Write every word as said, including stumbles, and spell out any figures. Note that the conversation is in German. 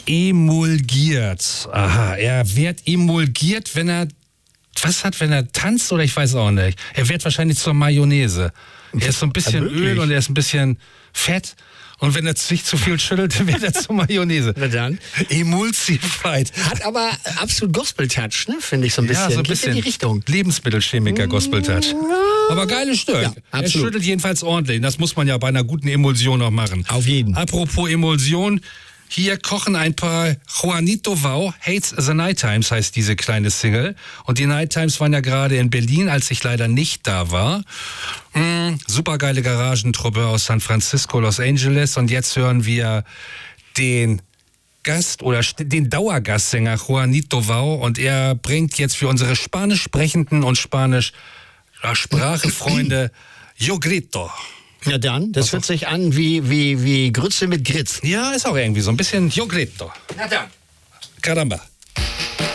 emulgiert. Aha, er wird emulgiert, wenn er was hat, wenn er tanzt oder ich weiß auch nicht. Er wird wahrscheinlich zur Mayonnaise. Er ist so ein bisschen Ja, Öl und er ist ein bisschen Fett. Und wenn er sich zu viel schüttelt, dann wird er zur Mayonnaise. Na dann. Emulsified. Hat aber absolut Gospel-Touch, ne? Finde ich so ein bisschen. Ja, so ein Geht bisschen. in die Richtung. Lebensmittelchemiker Gospel-Touch. Aber geiles Stück. Ja, er absolut. schüttelt jedenfalls ordentlich. Das muss man ja bei einer guten Emulsion auch machen. Auf jeden. Apropos Emulsion. Hier kochen ein paar Juanito Wow, Hates the Night Times heißt diese kleine Single. Und die Night Times waren ja gerade in Berlin, als ich leider nicht da war. Mm, supergeile Garagentruppe aus San Francisco, Los Angeles. Und jetzt hören wir den Gast oder den Dauergastsänger Juanito Wow. Und er bringt jetzt für unsere spanisch sprechenden und spanisch Sprachefreunde Yo Grito. Na dann, das hört sich an wie, wie, wie Grütze mit Gritz. Ja, ist auch irgendwie so ein bisschen Yo Grito. Na dann. Caramba.